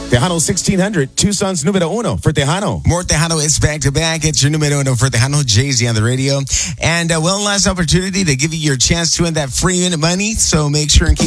Tejano 1600, Tucson's numero uno for Tejano. More Tejano is back-to-back. It's your numero uno for Tejano, Jay-Z on the radio. And one last opportunity to give you your chance to win that free unit money. So make sure and keep